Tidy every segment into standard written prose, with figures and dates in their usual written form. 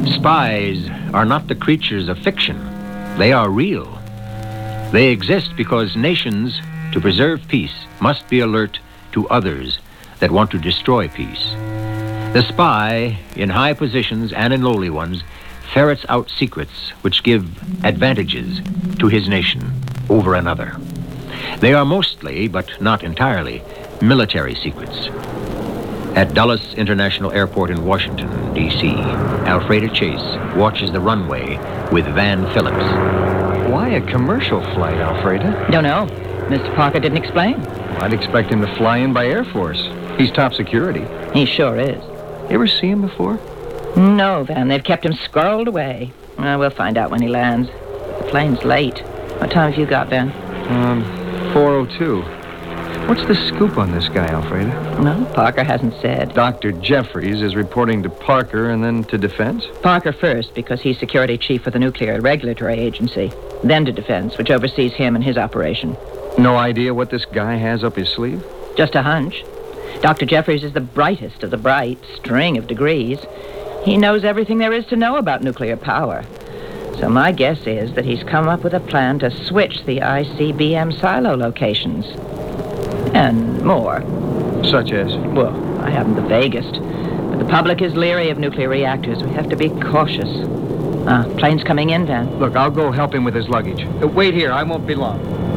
Spies are not the creatures of fiction. They are real. They exist because nations, to preserve peace, must be alert to others that want to destroy peace. The spy, in high positions and in lowly ones, ferrets out secrets which give advantages to his nation over another. They are mostly, but not entirely, military secrets. At Dulles International Airport in Washington, D.C., Alfreda Chase watches the runway with Van Phillips. Why a commercial flight, Alfreda? Don't know. Mr. Parker didn't explain. I'd expect him to fly in by Air Force. He's top security. He sure is. You ever see him before? No, Van. They've kept him squirreled away. We'll find out when he lands. The plane's late. What time have you got, Ben? 4:02. What's the scoop on this guy, Alfreda? No, Parker hasn't said. Dr. Jeffries is reporting to Parker and then to Defense? Parker first, because he's security chief for the Nuclear Regulatory Agency. Then to Defense, which oversees him and his operation. No idea what this guy has up his sleeve? Just a hunch. Dr. Jeffries is the brightest of the bright string of degrees. He knows everything there is to know about nuclear power. So my guess is that he's come up with a plan to switch the ICBM silo locations. And more. Such as? Well, I haven't the vaguest. But the public is leery of nuclear reactors. We have to be cautious. Plane's coming in, Van. Look, I'll go help him with his luggage. Wait here, I won't be long.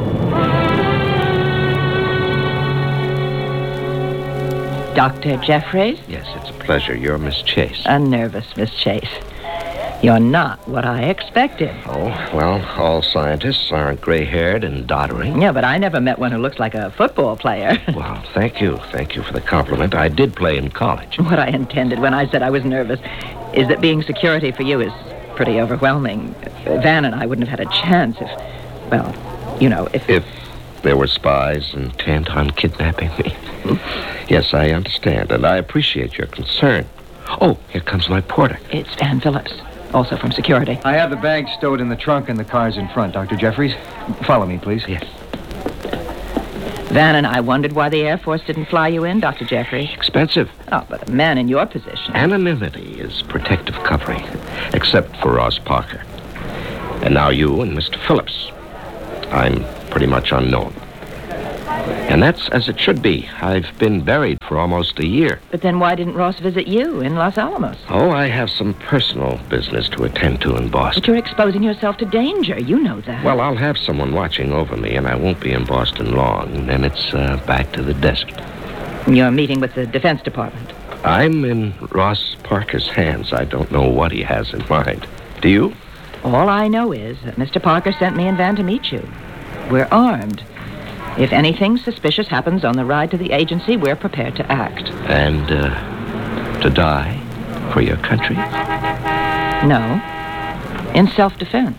Dr. Jeffries? Yes, it's a pleasure. You're Miss Chase. A nervous Miss Chase. You're not what I expected. Oh, well, all scientists aren't gray-haired and doddering. Yeah, but I never met one who looks like a football player. Well, thank you. Thank you for the compliment. I did play in college. What I intended when I said I was nervous is that being security for you is pretty overwhelming. Van and I wouldn't have had a chance if, well, you know, if... If there were spies intent on kidnapping me. Yes, I understand, and I appreciate your concern. Oh, here comes my porter. It's Van Phillips, also from security. I have the bag stowed in the trunk and the car's in front, Dr. Jeffries. Follow me, please. Yes. Van and I wondered why the Air Force didn't fly you in, Dr. Jeffries. Expensive. Oh, but a man in your position... Anonymity is protective covering, except for Ross Parker. And now you and Mr. Phillips. I'm pretty much unknown. And that's as it should be. I've been buried for almost a year. But then why didn't Ross visit you in Los Alamos? Oh, I have some personal business to attend to in Boston. But you're exposing yourself to danger. You know that. Well, I'll have someone watching over me, and I won't be in Boston long. And then it's back to the desert. You're meeting with the Defense Department. I'm in Ross Parker's hands. I don't know what he has in mind. Do you? All I know is that Mr. Parker sent me and Van to meet you. We're armed. If anything suspicious happens on the ride to the agency, we're prepared to act. And, to die for your country? No. In self-defense.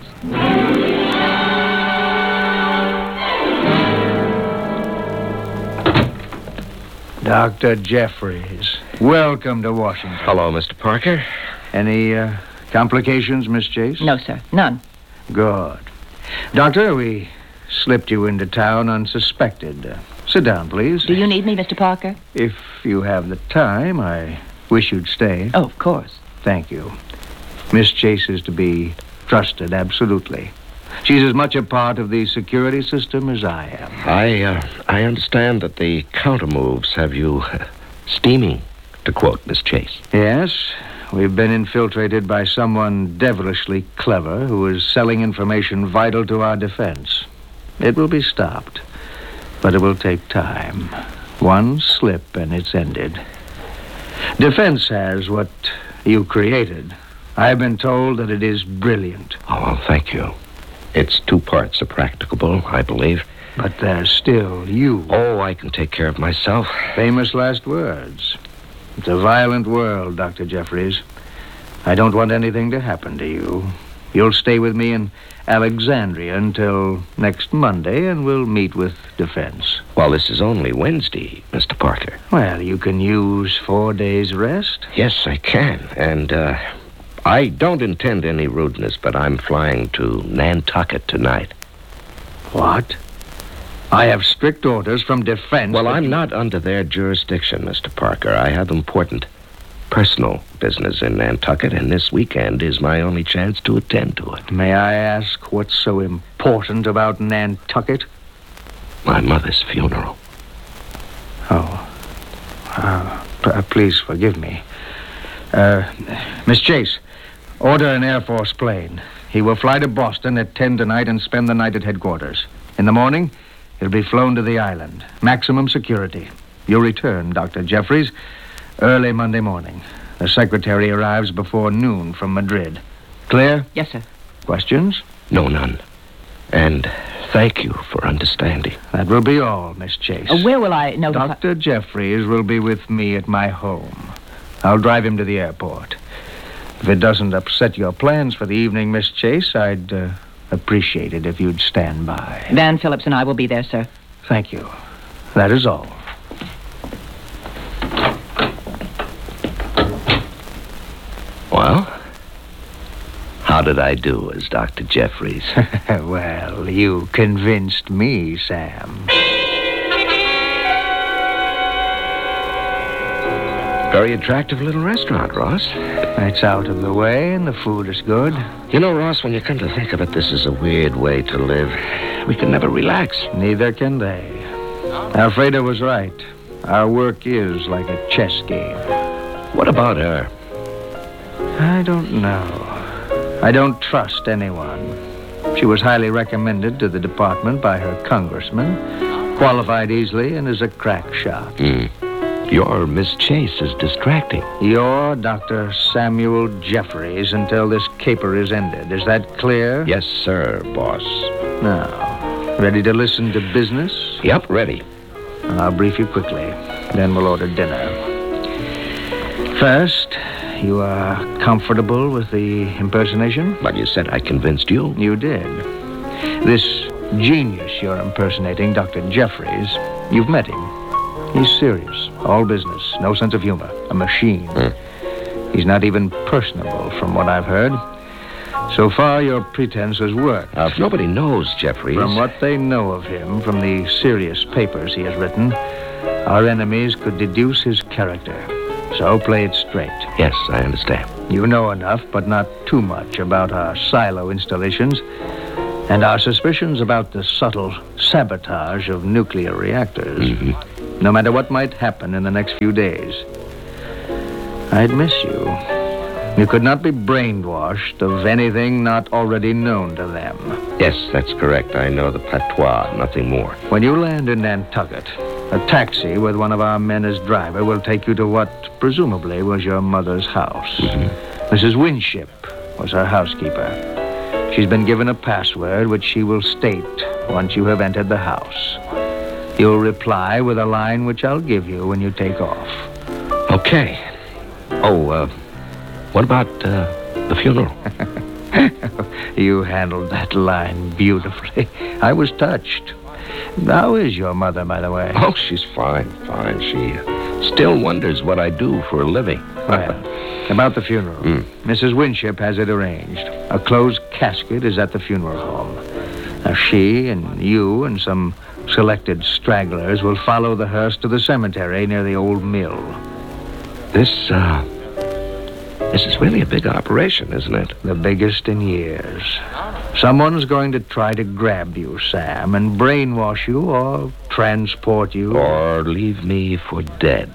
Dr. Jeffries, welcome to Washington. Hello, Mr. Parker. Any, complications, Miss Chase? No, sir. None. Good. Doctor, we slipped you into town unsuspected. Sit down, please. Do you need me, Mr. Parker? If you have the time, I wish you'd stay. Oh, of course. Thank you. Miss Chase is to be trusted, absolutely. She's as much a part of the security system as I am. I understand that the countermoves have you steaming, to quote Miss Chase. Yes, we've been infiltrated by someone devilishly clever who is selling information vital to our defense. It will be stopped, but it will take time. One slip and it's ended. Defense has what you created. I've been told that it is brilliant. Oh, well, thank you. It's 2 parts are practicable, I believe. But there's still you. Oh, I can take care of myself. Famous last words. It's a violent world, Dr. Jeffries. I don't want anything to happen to you. You'll stay with me in Alexandria until next Monday, and we'll meet with Defense. Well, this is only Wednesday, Mr. Parker. Well, you can use 4 days' rest. Yes, I can. And, I don't intend any rudeness, but I'm flying to Nantucket tonight. What? I have strict orders from Defense. Well, I'm not under their jurisdiction, Mr. Parker. I have important personal business in Nantucket, and this weekend is my only chance to attend to it. May I ask what's so important about Nantucket? My mother's funeral. Oh. Please forgive me. Miss Chase, order an Air Force plane. He will fly to Boston at 10 tonight and spend the night at headquarters. In the morning, he'll be flown to the island. Maximum security. You'll return, Dr. Jeffries, early Monday morning. The secretary arrives before noon from Madrid. Clear? Yes, sir. Questions? No, none. And thank you for understanding. That will be all, Miss Chase. Where will I notify... Dr. Jeffries will be with me at my home. I'll drive him to the airport. If it doesn't upset your plans for the evening, Miss Chase, I'd appreciate it if you'd stand by. Van Phillips and I will be there, sir. Thank you. That is all. Well, how did I do as Dr. Jeffries? Well, you convinced me, Sam. Very attractive little restaurant, Ross. It's out of the way, and the food is good. You know, Ross, when you come to think of it, this is a weird way to live. We can never relax. Neither can they. Alfredo was right. Our work is like a chess game. What about her? I don't know. I don't trust anyone. She was highly recommended to the department by her congressman, qualified easily, and is a crack shot. Your Miss Chase is distracting. You're Dr. Samuel Jeffries until this caper is ended. Is that clear? Yes, sir, boss. Now, ready to listen to business? Yep, ready. I'll brief you quickly. Then we'll order dinner. First, you are comfortable with the impersonation? But you said I convinced you. You did. This genius you're impersonating, Dr. Jeffries, you've met him. He's serious, all business, no sense of humor, a machine. He's not even personable, from what I've heard. So far, your pretense has worked. If nobody knows Jeffries... From what they know of him, from the serious papers he has written, our enemies could deduce his character. So play it straight. Yes, I understand. You know enough, but not too much, about our silo installations and our suspicions about the subtle sabotage of nuclear reactors. No matter what might happen in the next few days, I'd miss you. You could not be brainwashed of anything not already known to them. Yes, that's correct. I know the patois, nothing more. When you land in Nantucket, a taxi with one of our men as driver will take you to what presumably was your mother's house. Mrs. Winship was her housekeeper. She's been given a password which she will state once you have entered the house. You'll reply with a line which I'll give you when you take off. Okay. Oh, what about the funeral? You handled that line beautifully. I was touched. How is your mother, by the way? Oh, she's fine. She still wonders what I do for a living. Well, about the funeral. Mrs. Winship has it arranged. A closed casket is at the funeral home. Now, she and you and some selected stragglers will follow the hearse to the cemetery near the old mill. This is really a big operation, isn't it? The biggest in years. Someone's going to try to grab you, Sam, and brainwash you or transport you. Or leave me for dead.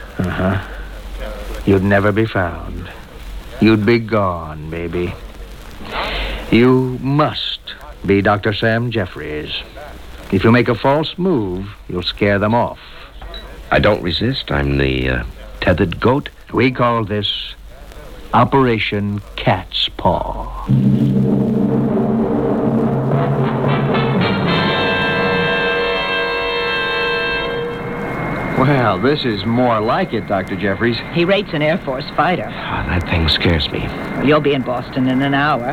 You'd never be found. You'd be gone, baby. You must be Dr. Sam Jeffries. If you make a false move, you'll scare them off. I don't resist. I'm the tethered goat. We call this Operation Cat's Paw. Well, this is more like it, Dr. Jeffries. He rates an Air Force fighter. That thing scares me. You'll be in Boston in an hour.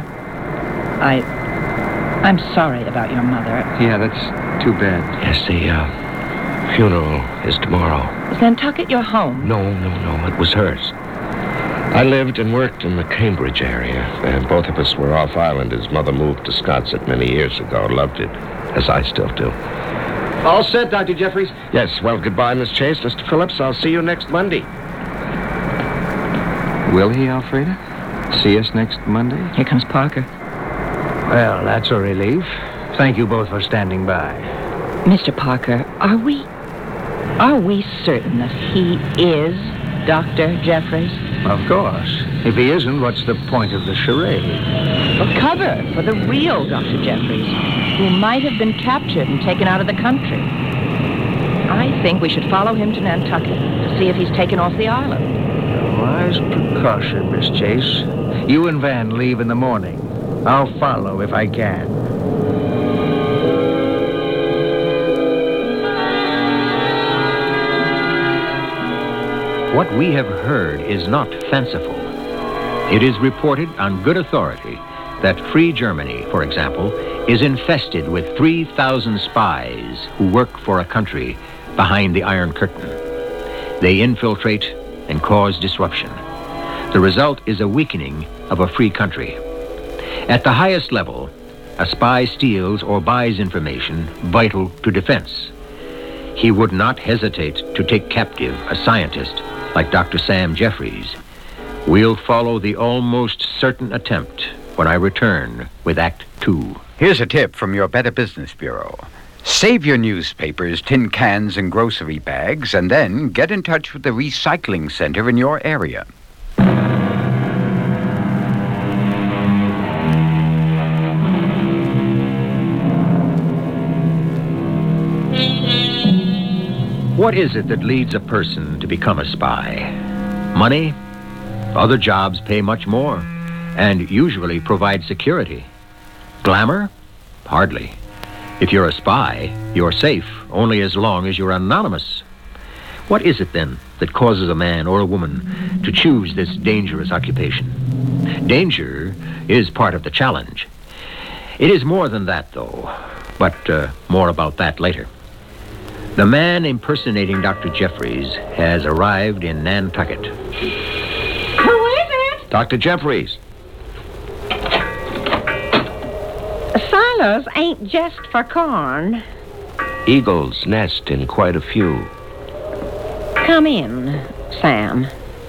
I'm sorry about your mother. Yeah, that's too bad. Yes, the funeral is tomorrow. Is Nantucket your home? No, it was hers. I lived and worked in the Cambridge area, and both of us were off island. His mother moved to Scotsett many years ago. Loved it, as I still do. All set, Dr. Jeffries. Yes, well, goodbye, Miss Chase. Mr. Phillips, I'll see you next Monday. Will he, Elfrida? See us next Monday? Here comes Parker. Well, that's a relief. Thank you both for standing by. Mr. Parker, are we certain that he is Dr. Jeffries? Of course. If he isn't, what's the point of the charade? A cover for the real Dr. Jeffries, who might have been captured and taken out of the country. I think we should follow him to Nantucket to see if he's taken off the island. A wise precaution, Miss Chase. You and Van leave in the morning. I'll follow if I can. What we have heard is not fanciful. It is reported on good authority that Free Germany, for example, is infested with 3,000 spies who work for a country behind the Iron Curtain. They infiltrate and cause disruption. The result is a weakening of a free country. At the highest level, a spy steals or buys information vital to defense. He would not hesitate to take captive a scientist like Dr. Sam Jeffries. We'll follow the almost certain attempt when I return with Act 2. Here's a tip from your Better Business Bureau. Save your newspapers, tin cans, and grocery bags, and then get in touch with the recycling center in your area. What is it that leads a person to become a spy? Money? Other jobs pay much more and usually provide security. Glamour? Hardly. If you're a spy, you're safe only as long as you're anonymous. What is it, then, that causes a man or a woman to choose this dangerous occupation? Danger is part of the challenge. It is more than that, though, but more about that later. The man impersonating Dr. Jeffries has arrived in Nantucket. Who is it? Dr. Jeffries. Silos ain't just for corn. Eagles nest in quite a few. Come in, Sam.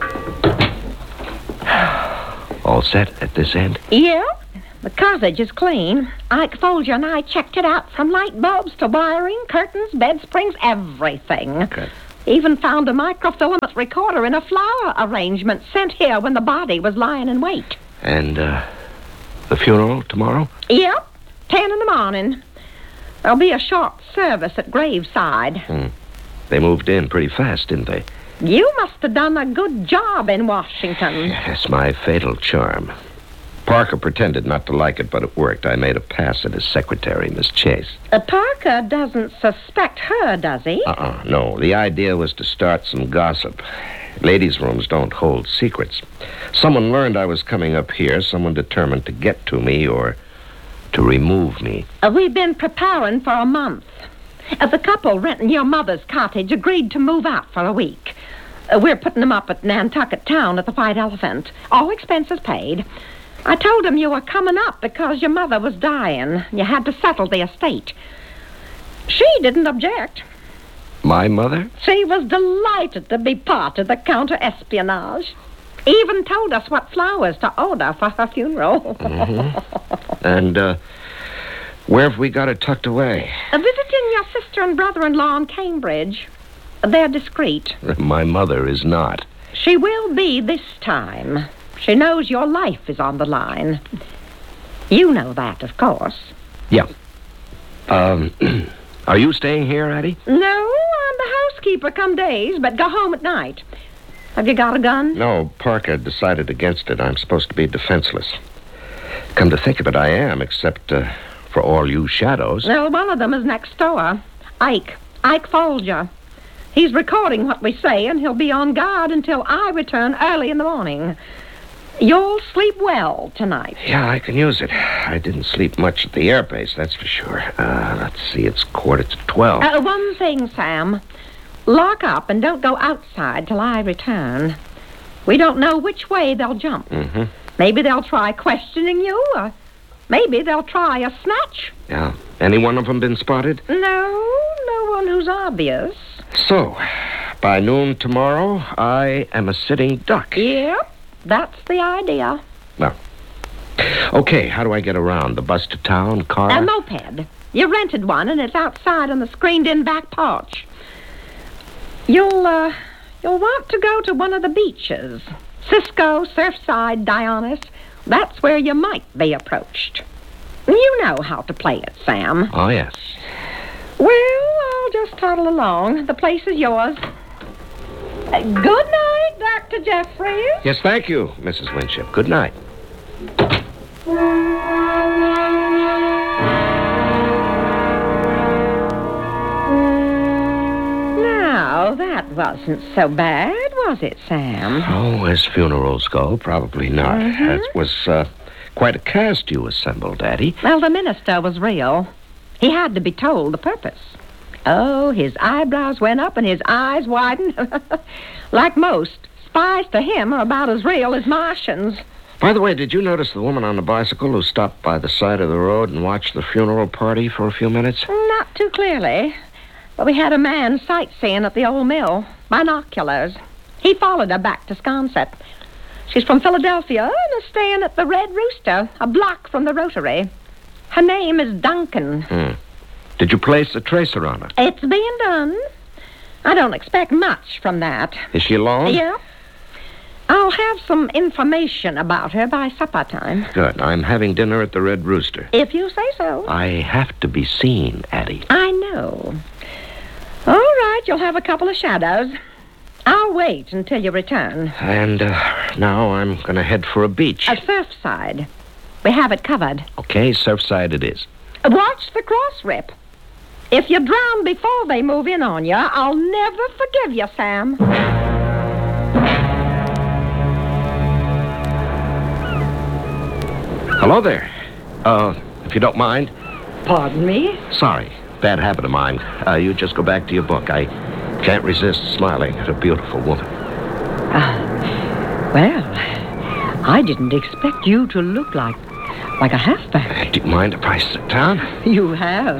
All set at this end? Yeah, the cottage is clean. Ike Folger and I checked it out from light bulbs to wiring, curtains, bed springs, everything. Good. Even found a microfilament recorder in a flower arrangement sent here when the body was lying in wait. And, the funeral tomorrow? Yep, 10 in the morning. There'll be a short service at graveside. They moved in pretty fast, didn't they? You must have done a good job in Washington. That's my fatal charm. Parker pretended not to like it, but it worked. I made a pass at his secretary, Miss Chase. Parker doesn't suspect her, does he? No. The idea was to start some gossip. Ladies' rooms don't hold secrets. Someone learned I was coming up here, someone determined to get to me or to remove me. We've been preparing for a month. The couple renting your mother's cottage agreed to move out for a week. We're putting them up at Nantucket Town at the White Elephant. All expenses paid. I told them you were coming up because your mother was dying. You had to settle the estate. She didn't object. My mother? She was delighted to be part of the counter-espionage. Even told us what flowers to order for her funeral. And, where have we got it tucked away? Visiting your sister and brother-in-law in Cambridge. They're discreet. My mother is not. She will be this time. She knows your life is on the line. You know that, of course. Yeah. Are you staying here, Addie? No, I'm the housekeeper come days, but go home at night. Have you got a gun? No, Parker decided against it. I'm supposed to be defenseless. Come to think of it, I am, except for all you shadows. Well, one of them is next door. Ike Folger. He's recording what we say, and he'll be on guard until I return early in the morning. You'll sleep well tonight. Yeah, I can use it. I didn't sleep much at the airbase, that's for sure. Let's see, it's 11:45. One thing, Sam. Lock up and don't go outside till I return. We don't know which way they'll jump. Maybe they'll try questioning you, or maybe they'll try a snatch. Yeah. Any one of them been spotted? No one who's obvious. So, by noon tomorrow, I am a sitting duck. Yep. That's the idea. Well, okay, how do I get around? The bus to town, car? A moped. You rented one, and it's outside on the screened-in back porch. You'll want to go to one of the beaches. Cisco, Surfside, Dionis. That's where you might be approached. You know how to play it, Sam. Oh, yes. Well, I'll just toddle along. The place is yours. Good night, Dr. Jeffries. Yes, thank you, Mrs. Winship. Good night. Now, that wasn't so bad, was it, Sam? Oh, as funerals go, probably not. That was quite a cast you assembled, Daddy. Well, the minister was real. He had to be told the purpose. Oh, his eyebrows went up and his eyes widened. Like most, spies to him are about as real as Martians. By the way, did you notice the woman on the bicycle who stopped by the side of the road and watched the funeral party for a few minutes? Not too clearly. But we had a man sightseeing at the old mill. Binoculars. He followed her back to Sconset. She's from Philadelphia and is staying at the Red Rooster, a block from the Rotary. Her name is Duncan. Did you place a tracer on her? It's being done. I don't expect much from that. Is she alone? Yeah. I'll have some information about her by supper time. Good. I'm having dinner at the Red Rooster. If you say so. I have to be seen, Addie. I know. All right, you'll have a couple of shadows. I'll wait until you return. And now I'm going to head for a beach. A Surfside. We have it covered. Okay, Surfside it is. Watch the cross rip. If you drown before they move in on you, I'll never forgive you, Sam. Hello there. If you don't mind. Pardon me? Sorry. Bad habit of mine. You just go back to your book. I can't resist smiling at a beautiful woman. Well, I didn't expect you to look like a halfback. Do you mind if I sit down? You have.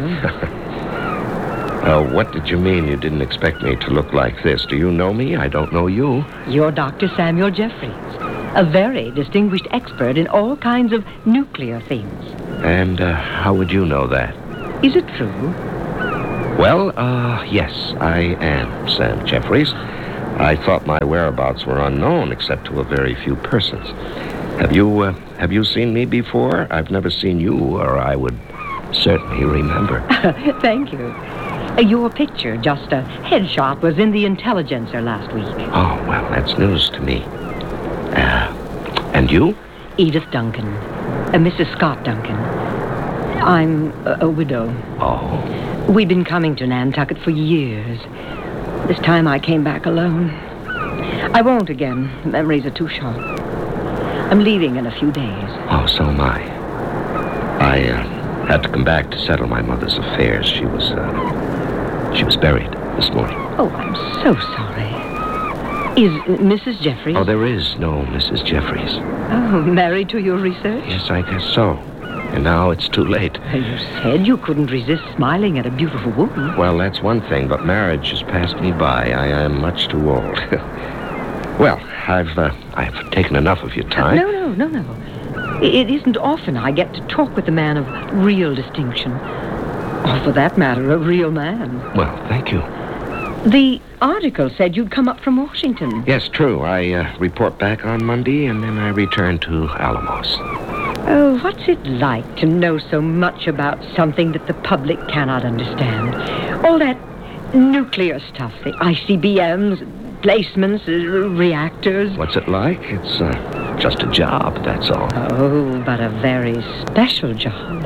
What did you mean you didn't expect me to look like this? Do you know me? I don't know you. You're Dr. Samuel Jeffries, a very distinguished expert in all kinds of nuclear things. And how would you know that? Is it true? Well, yes, I am Sam Jeffries. I thought my whereabouts were unknown except to a very few persons. Have you seen me before? I've never seen you, or I would certainly remember. Thank you. Your picture, just a headshot, was in the Intelligencer last week. Oh, well, that's news to me. And you? Edith Duncan. Mrs. Scott Duncan. I'm a widow. Oh. We've been coming to Nantucket for years. This time I came back alone. I won't again. The memories are too sharp. I'm leaving in a few days. Oh, so am I. I had to come back to settle my mother's affairs. She was buried this morning. Oh, I'm so sorry. Is Mrs. Jeffries? Oh, there is no Mrs. Jeffries. Oh, married to your research? Yes, I guess so. And now it's too late. You said you couldn't resist smiling at a beautiful woman. Well, that's one thing, but marriage has passed me by. I am much too old. Well, I've taken enough of your time. No. It isn't often I get to talk with a man of real distinction. Or, for that matter, a real man. Well, thank you. The article said you'd come up from Washington. Yes, true. I report back on Monday, and then I return to Alamos. Oh, what's it like to know so much about something that the public cannot understand? All that nuclear stuff, the ICBMs, placements, reactors. What's it like? It's just a job, that's all. Oh, but a very special job.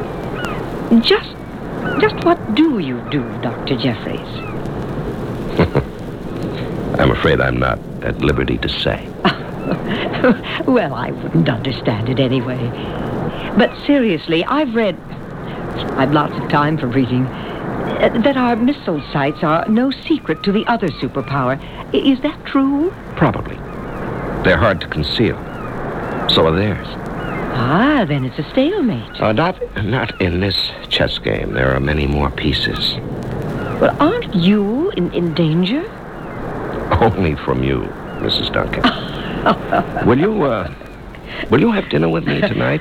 Just what do you do, Dr. Jeffries? I'm afraid I'm not at liberty to say. Well, I wouldn't understand it anyway. But seriously, I've lots of time for reading, that our missile sites are no secret to the other superpower. Is that true? Probably. They're hard to conceal. So are theirs. Ah, then it's a stalemate. Not in this chess game. There are many more pieces. Well, aren't you in danger? Only from you, Mrs. Duncan. Will you have dinner with me tonight?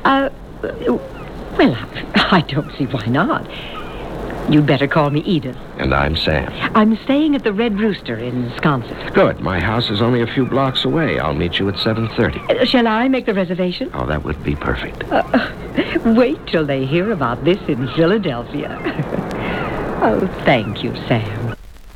Well, I don't see why not. You'd better call me Edith. And I'm Sam. I'm staying at the Red Rooster in Sconset. Good. My house is only a few blocks away. I'll meet you at 7:30. Shall I make the reservation? Oh, that would be perfect. Wait till they hear about this in Philadelphia. Oh, thank you, Sam.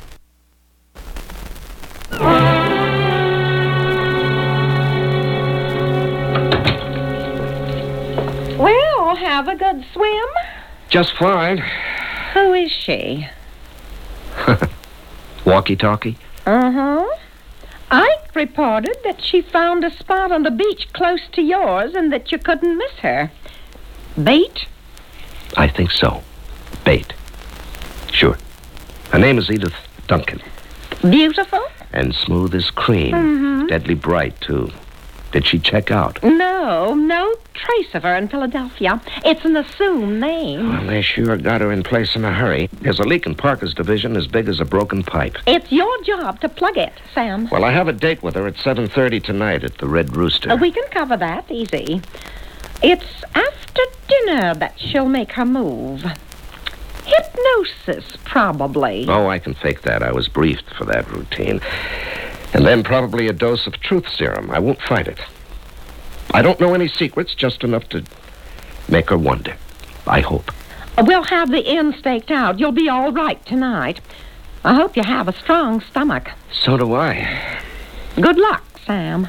Well, have a good swim. Just fine. Who is she? Walkie-talkie? Uh-huh. Ike reported that she found a spot on the beach close to yours and that you couldn't miss her. Bait? I think so. Bait. Sure. Her name is Edith Duncan. Beautiful? And smooth as cream. Mm-hmm. Deadly bright, too. Did she check out? No trace of her in Philadelphia. It's an assumed name. Well, they sure got her in place in a hurry. There's a leak in Parker's division as big as a broken pipe. It's your job to plug it, Sam. Well, I have a date with her at 7:30 tonight at the Red Rooster. We can cover that easy. It's after dinner that she'll make her move. Hypnosis, probably. Oh, I can fake that. I was briefed for that routine. And then probably a dose of truth serum. I won't fight it. I don't know any secrets, just enough to make her wonder. I hope. We'll have the inn staked out. You'll be all right tonight. I hope you have a strong stomach. So do I. Good luck, Sam.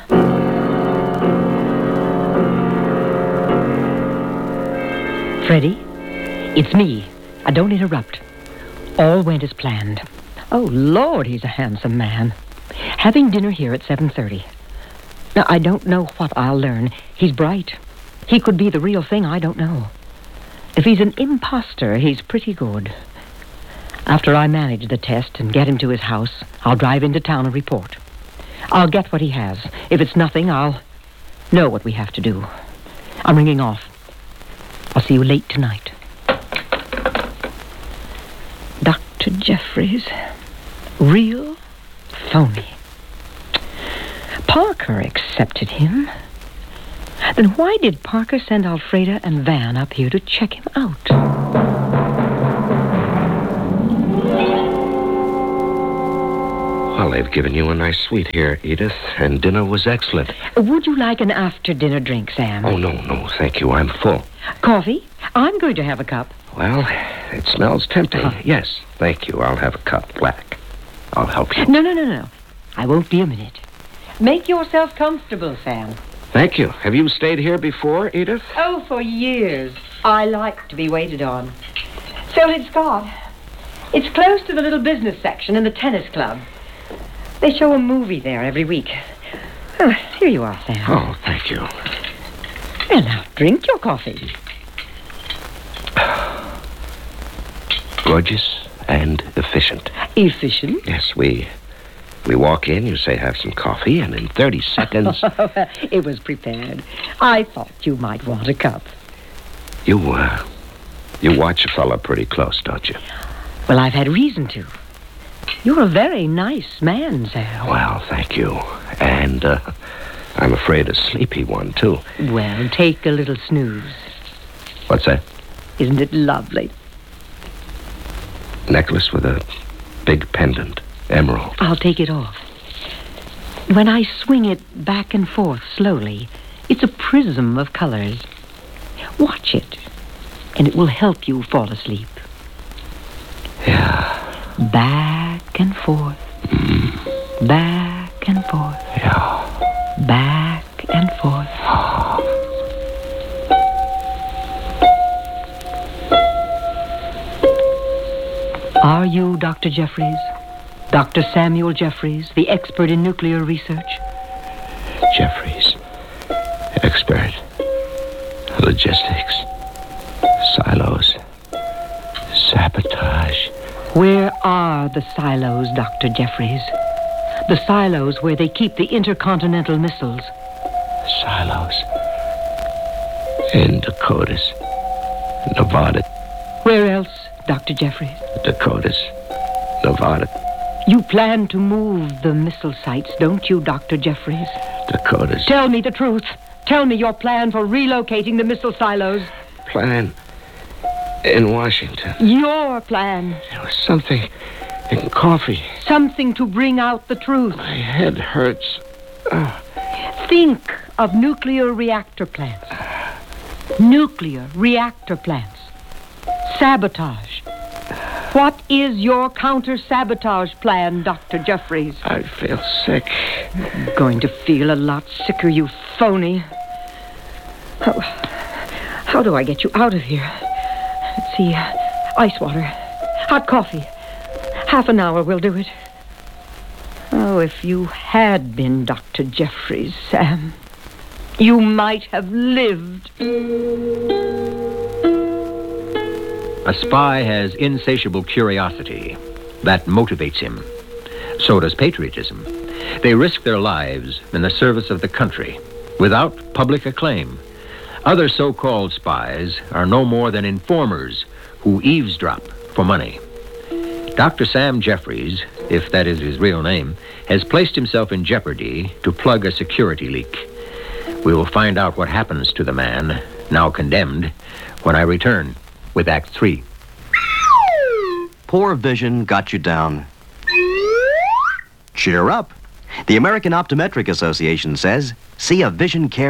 Freddie, it's me. Don't interrupt. All went as planned. Oh, Lord, he's a handsome man. Having dinner here at 7:30. Now, I don't know what I'll learn. He's bright. He could be the real thing, I don't know. If he's an imposter, he's pretty good. After I manage the test and get him to his house, I'll drive into town and report. I'll get what he has. If it's nothing, I'll know what we have to do. I'm ringing off. I'll see you late tonight. Dr. Jeffries. Real? Phony. Parker accepted him. Then why did Parker send Alfreda and Van up here to check him out? Well, they've given you a nice suite here, Edith, and dinner was excellent. Would you like an after-dinner drink, Sam? Oh, no, thank you. I'm full. Coffee? I'm going to have a cup. Well, it smells tempting. Yes, thank you. I'll have a cup black. I'll help you. No. I won't be a minute. Make yourself comfortable, Sam. Thank you. Have you stayed here before, Edith? Oh, for years. I like to be waited on. So did Scott. It's close to the little business section in the tennis club. They show a movie there every week. Oh, here you are, Sam. Oh, thank you. Well, now, drink your coffee. Gorgeous and efficient. Efficient? Yes, we walk in, you say have some coffee, and in 30 seconds... It was prepared. I thought you might want a cup. You watch a fella pretty close, don't you? Well, I've had reason to. You're a very nice man, Sam. Well, thank you. And, I'm afraid a sleepy one, too. Well, take a little snooze. What's that? Isn't it lovely? Necklace with a big pendant. Emerald. I'll take it off. When I swing it back and forth slowly, it's a prism of colors. Watch it, and it will help you fall asleep. Yeah. Back and forth. Back and forth. Yeah. Back and forth. Are you Dr. Jeffries? Dr. Samuel Jeffries, the expert in nuclear research? Jeffries. Expert. Logistics. Silos. Sabotage. Where are the silos, Dr. Jeffries? The silos where they keep the intercontinental missiles. Silos. In Dakotas. Nevada. Where else, Dr. Jeffries? Dakotas. Nevada. You plan to move the missile sites, don't you, Dr. Jeffries? Dakotas. Tell me the truth. Tell me your plan for relocating the missile silos. Plan in Washington. Your plan. There was something in coffee. Something to bring out the truth. My head hurts. Think of nuclear reactor plants. Nuclear reactor plants. Sabotage. What is your counter-sabotage plan, Dr. Jeffries? I feel sick. Going to feel a lot sicker, you phony. How do I get you out of here? Let's see. Ice water. Hot coffee. Half an hour will do it. Oh, if you had been Dr. Jeffries, Sam, you might have lived. A spy has insatiable curiosity. That motivates him. So does patriotism. They risk their lives in the service of the country without public acclaim. Other so-called spies are no more than informers who eavesdrop for money. Dr. Sam Jeffries, if that is his real name, has placed himself in jeopardy to plug a security leak. We will find out what happens to the man, now condemned, when I return with Act 3. Poor vision got you down. Cheer up. The American Optometric Association says, see a vision care